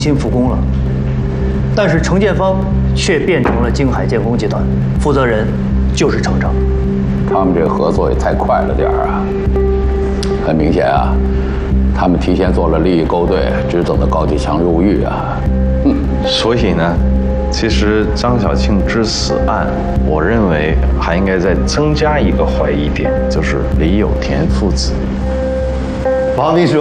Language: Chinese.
新复工了，但是程建芳却变成了京海建工集团负责人，就是程程。 他们这合作也太快了点儿啊！很明显啊，他们提前做了利益勾兑，只等着高启强入狱啊！ 所以呢，其实张小庆之死案，我认为还应该再增加一个怀疑点，就是李有田父子。 王秘书。